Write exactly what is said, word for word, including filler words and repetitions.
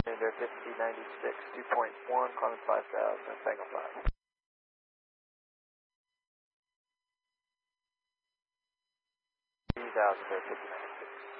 Air fifty ninety-six, two point one, climbing five thousand, Tango five. three thousand, Air fifty ninety-six.